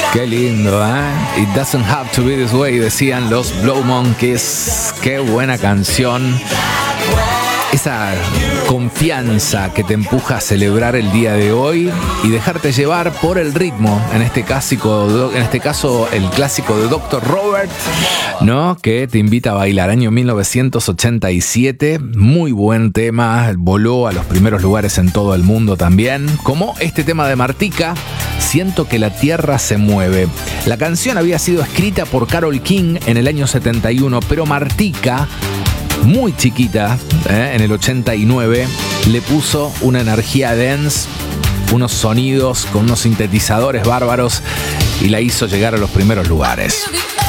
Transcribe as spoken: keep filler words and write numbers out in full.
Qué lindo, ¿eh? It doesn't have to be this way, decían los Blow Monkeys. Qué buena canción. Esa confianza que te empuja a celebrar el día de hoy y dejarte llevar por el ritmo. En este, clásico, en este caso, el clásico de doctor Robert, ¿no? Que te invita a bailar. Año mil novecientos ochenta y siete. Muy buen tema. Voló a los primeros lugares en todo el mundo también. Como este tema de Martika, Siento que la tierra se mueve. La canción había sido escrita por Carole King en el año setenta y uno, pero Martika, muy chiquita, ¿eh? en el ochenta y nueve, le puso una energía dance, unos sonidos con unos sintetizadores bárbaros y la hizo llegar a los primeros lugares.